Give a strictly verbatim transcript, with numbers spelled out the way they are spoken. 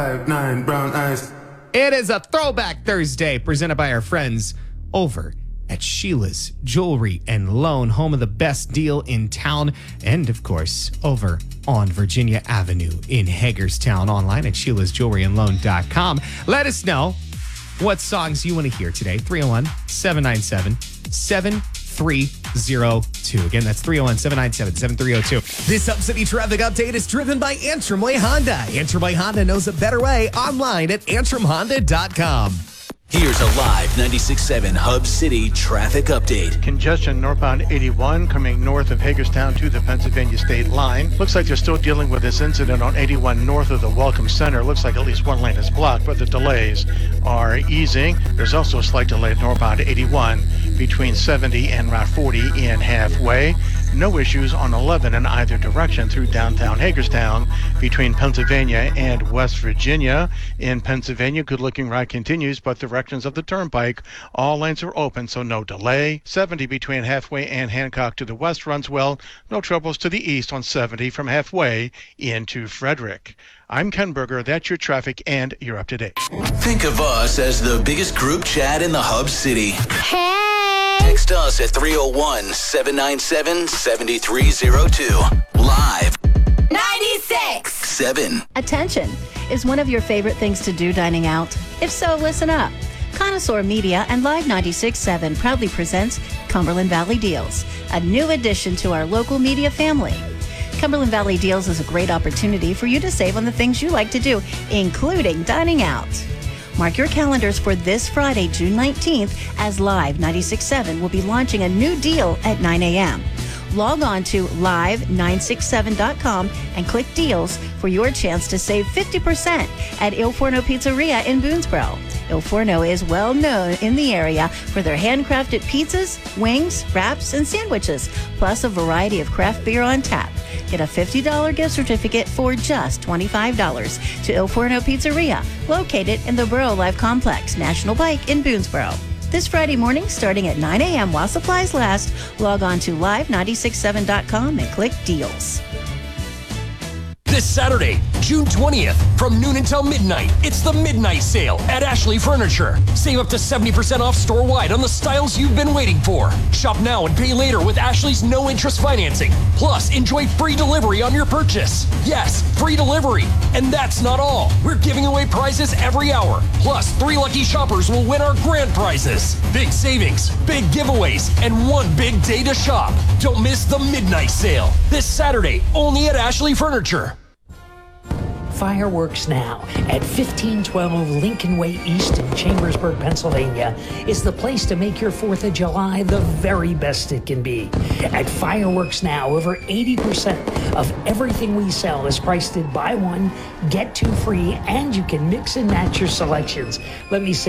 Five, nine, brown eyes. It is a Throwback Thursday presented by our friends over at Sheila's Jewelry and Loan, home of the best deal in town, and of course, over on Virginia Avenue in Hagerstown, online at sheilas jewelry and loan dot com. Let us know what songs you want to hear today. three oh one, seven nine seven, seven three oh two. Again, that's three oh one, seven nine seven, seven three oh two. This Hub City traffic update is driven by Antrim Way Honda. Antrim Way Honda knows a better way. Online at antrim honda dot com. Here's a live ninety-six point seven Hub City traffic update. Congestion northbound eighty-one coming north of Hagerstown to the Pennsylvania state line. Looks like they're still dealing with this incident on eighty-one north of the Welcome Center. Looks like at least one lane is blocked, but the delays are easing. There's also a slight delay northbound eighty-one between seventy and Route forty in Halfway. No issues on eleven in either direction through downtown Hagerstown between Pennsylvania and West Virginia. In Pennsylvania, good looking ride continues, but directions of the turnpike, all lanes are open, so no delay. seventy between Halfway and Hancock to the west runs well. No troubles to the east on seventy from Halfway into Frederick. I'm Ken Berger. That's your traffic, and you're up to date. Think of us as the biggest group chat in the Hub City. Hey! Text us at three oh one, seven nine seven, seven three oh two. Live ninety-six seven. Attention. Is one of your favorite things to do dining out? If so, listen up. Connoisseur Media and Live ninety-six point seven proudly presents Cumberland Valley Deals, a new addition to our local media family. Cumberland Valley Deals is a great opportunity for you to save on the things you like to do, including dining out. Mark your calendars for this Friday, June nineteenth, as Live ninety-six point seven will be launching a new deal at nine a.m. Log on to live nine six seven dot com and click Deals for your chance to save fifty percent at Il Forno Pizzeria in Boonesboro. Il Forno is well known in the area for their handcrafted pizzas, wings, wraps, and sandwiches, plus a variety of craft beer on tap. Get a fifty dollars gift certificate for just twenty-five dollars to Il Forno Pizzeria, located in the Borough Life Complex, National Pike in Boonesboro. This Friday morning, starting at nine a.m. while supplies last, log on to live nine six seven dot com and click Deals. This Saturday, June twentieth, from noon until midnight, it's the Midnight Sale at Ashley Furniture. Save up to seventy percent off store-wide on the styles you've been waiting for. Shop now and pay later with Ashley's no-interest financing. Plus, enjoy free delivery on your purchase. Yes, free delivery. And that's not all. We're giving away prizes every hour. Plus, three lucky shoppers will win our grand prizes. Big savings, big giveaways, and one big day to shop. Don't miss the Midnight Sale. This Saturday, only at Ashley Furniture. Fireworks Now at fifteen twelve Lincoln Way East in Chambersburg, Pennsylvania is the place to make your fourth of July the very best it can be. At Fireworks Now, over eighty percent of everything we sell is priced at buy one, get two free, and you can mix and match your selections. Let me say